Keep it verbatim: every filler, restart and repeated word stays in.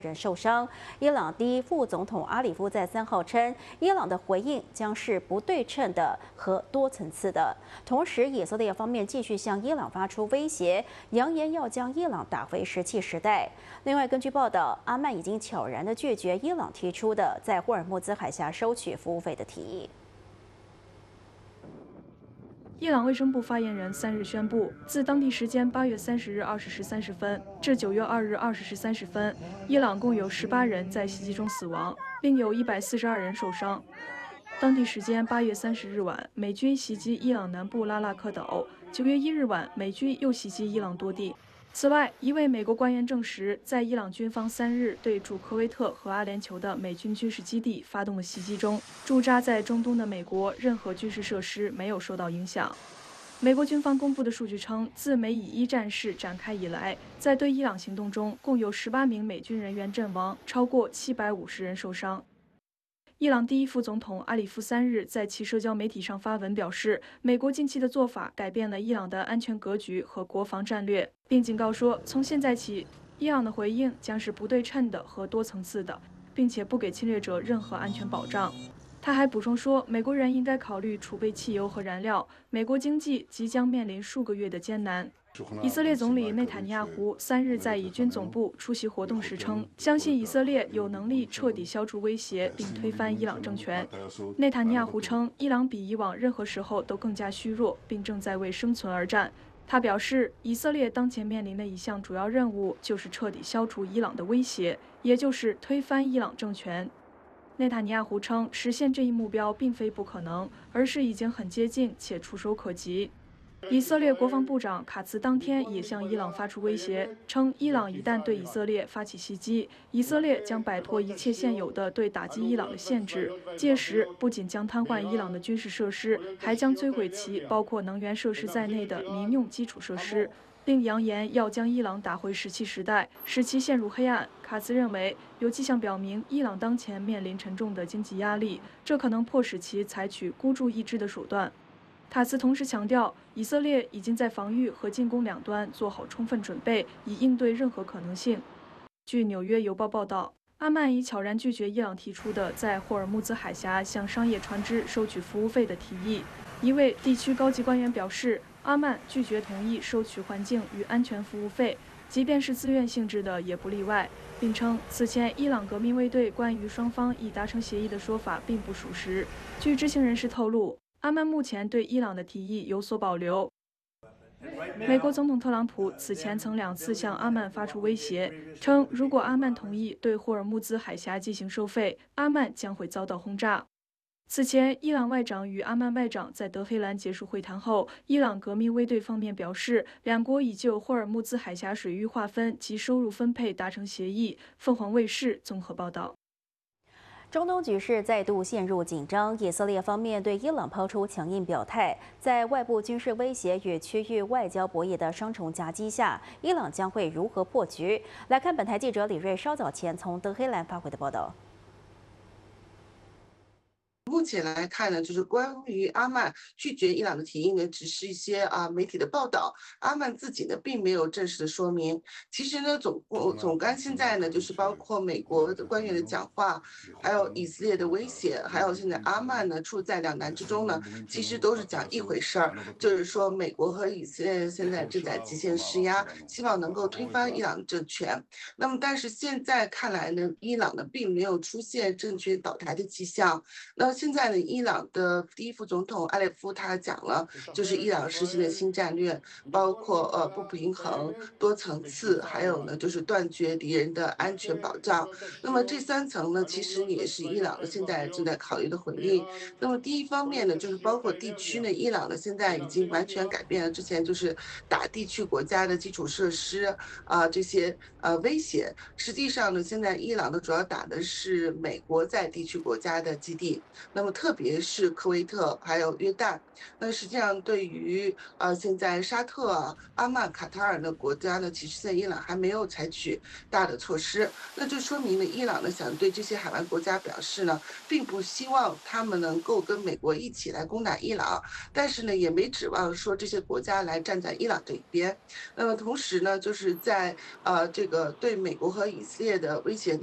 人受伤。伊朗第一副总统阿里夫在三号称，伊朗的回应将是不对称的和多层次的。同时，以色列方面继续向伊朗发出威胁，扬言要将伊朗打回石器时代。另外，根据报道，阿曼已经悄然地拒绝伊朗提出的在霍尔木兹海峡收取服务费的提议。 伊朗卫生部发言人三日宣布，自当地时间八月三十日二十时三十分至九月二日二十时三十分，伊朗共有十八人在袭击中死亡，另有一百四十二人受伤。当地时间八月三十日晚，美军袭击伊朗南部拉纳克岛；九月一日晚，美军又袭击伊朗多地。 此外，一位美国官员证实，在伊朗军方三日对驻科威特和阿联酋的美军军事基地发动的袭击中，驻扎在中东的美国任何军事设施没有受到影响。美国军方公布的数据称，自美以一战事展开以来，在对伊朗行动中，共有十八名美军人员阵亡，超过七百五十人受伤。 伊朗第一副总统阿里夫三日在其社交媒体上发文表示，美国近期的做法改变了伊朗的安全格局和国防战略，并警告说，从现在起，伊朗的回应将是不对称的和多层次的，并且不给侵略者任何安全保障。他还补充说，美国人应该考虑储备汽油和燃料，美国经济即将面临数个月的艰难。 以色列总理内塔尼亚胡三日在以军总部出席活动时称，相信以色列有能力彻底消除威胁并推翻伊朗政权。内塔尼亚胡称，伊朗比以往任何时候都更加虚弱，并正在为生存而战。他表示，以色列当前面临的一项主要任务就是彻底消除伊朗的威胁，也就是推翻伊朗政权。内塔尼亚胡称，实现这一目标并非不可能，而是已经很接近且触手可及。 以色列国防部长卡茨当天也向伊朗发出威胁，称伊朗一旦对以色列发起袭击，以色列将摆脱一切现有的对打击伊朗的限制。届时，不仅将瘫痪伊朗的军事设施，还将摧毁其包括能源设施在内的民用基础设施，并扬言要将伊朗打回石器时代，使其陷入黑暗。卡茨认为，有迹象表明伊朗当前面临沉重的经济压力，这可能迫使其采取孤注一掷的手段。 塔斯同时强调，以色列已经在防御和进攻两端做好充分准备，以应对任何可能性。据《纽约邮报》报道，阿曼已悄然拒绝伊朗提出的在霍尔木兹海峡向商业船只收取服务费的提议。一位地区高级官员表示，阿曼拒绝同意收取环境与安全服务费，即便是自愿性质的也不例外，并称此前伊朗革命卫队关于双方已达成协议的说法并不属实。据知情人士透露。 阿曼目前对伊朗的提议有所保留。美国总统特朗普此前曾两次向阿曼发出威胁，称如果阿曼同意对霍尔木兹海峡进行收费，阿曼将会遭到轰炸。此前，伊朗外长与阿曼外长在德黑兰结束会谈后，伊朗革命卫队方面表示，两国已就霍尔木兹海峡水域划分及收入分配达成协议。凤凰卫视综合报道。 中东局势再度陷入紧张，以色列方面对伊朗抛出强硬表态，在外部军事威胁与区域外交博弈的双重夹击下，伊朗将会如何破局？来看本台记者李瑞稍早前从德黑兰发回的报道。 目前来看呢，就是关于阿曼拒绝伊朗的提议呢，只是一些啊媒体的报道，阿曼自己呢并没有正式的说明。其实呢，总总干现在呢，就是包括美国的官员的讲话，还有以色列的威胁，还有现在阿曼呢处在两难之中呢，其实都是讲一回事儿，就是说美国和以色列现在正在极限施压，希望能够推翻伊朗政权。那么，但是现在看来呢，伊朗呢并没有出现政权倒台的迹象。那 现在呢，伊朗的第一副总统阿列夫他讲了，就是伊朗实行的新战略，包括呃不平衡、多层次，还有呢就是断绝敌人的安全保障。那么这三层呢，其实也是伊朗的现在正在考虑的回应。那么第一方面呢，就是包括地区呢，伊朗呢现在已经完全改变了之前就是打地区国家的基础设施啊、呃、这些呃威胁。实际上呢，现在伊朗呢主要打的是美国在地区国家的基地。 那么特别是科威特还有约旦，那实际上对于呃现在沙特啊、阿曼、卡塔尔的国家呢，其实现在伊朗还没有采取大的措施，那就说明了伊朗呢想对这些海湾国家表示呢，并不希望他们能够跟美国一起来攻打伊朗，但是呢也没指望说这些国家来站在伊朗这一边。那么同时呢，就是在呃这个对美国和以色列的威胁